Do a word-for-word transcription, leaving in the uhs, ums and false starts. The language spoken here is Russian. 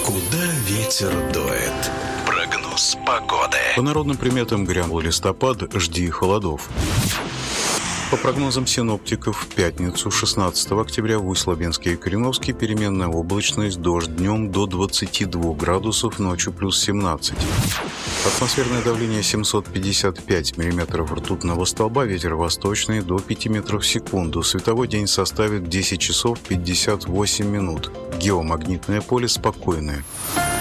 Куда ветер дует? Прогноз погоды. По народным приметам грянул листопад, жди холодов. По прогнозам синоптиков, в пятницу, шестнадцатого октября, в Усть-Лабинске и Кореновске переменная облачность, дождь днем до двадцати двух градусов, ночью плюс семнадцать. Атмосферное давление семьсот пятьдесят пять миллиметров ртутного столба, ветер восточный до пяти метров в секунду. Световой день составит десять часов пятьдесят восемь минут. Геомагнитное поле спокойное.